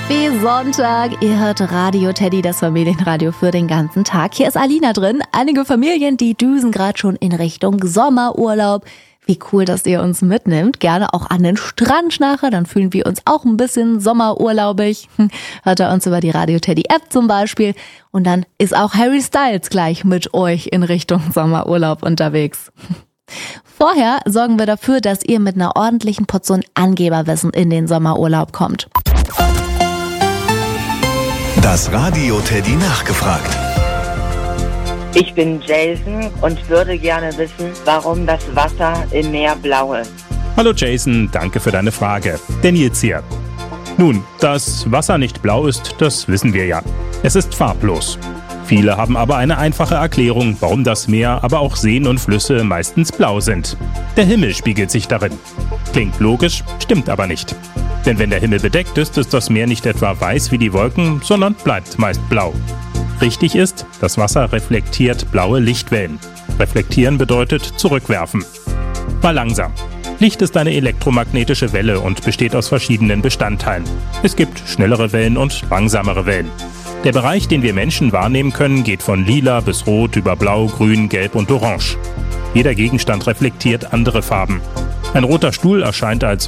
Happy Sonntag! Ihr hört Radio Teddy, das Familienradio für den ganzen Tag. Hier ist Alina drin. Einige Familien, die düsen gerade schon in Richtung Sommerurlaub. Wie cool, dass ihr uns mitnimmt. Gerne auch an den Strand nachher, dann fühlen wir uns auch ein bisschen sommerurlaubig. Hört ihr uns über die Radio Teddy App zum Beispiel. Und dann ist auch Harry Styles gleich mit euch in Richtung Sommerurlaub unterwegs. Vorher sorgen wir dafür, dass ihr mit einer ordentlichen Portion Angeberwissen in den Sommerurlaub kommt. Das Radio Teddy nachgefragt. Ich bin Jason und würde gerne wissen, warum das Wasser im Meer blau ist. Hallo Jason, danke für deine Frage. Der Nils hier. Nun, dass Wasser nicht blau ist, das wissen wir ja. Es ist farblos. Viele haben aber eine einfache Erklärung, warum das Meer, aber auch Seen und Flüsse meistens blau sind. Der Himmel spiegelt sich darin. Klingt logisch, stimmt aber nicht. Denn wenn der Himmel bedeckt ist, ist das Meer nicht etwa weiß wie die Wolken, sondern bleibt meist blau. Richtig ist, das Wasser reflektiert blaue Lichtwellen. Reflektieren bedeutet zurückwerfen. Mal langsam. Licht ist eine elektromagnetische Welle und besteht aus verschiedenen Bestandteilen. Es gibt schnellere Wellen und langsamere Wellen. Der Bereich, den wir Menschen wahrnehmen können, geht von lila bis rot über blau, grün, gelb und orange. Jeder Gegenstand reflektiert andere Farben. Ein roter Stuhl erscheint als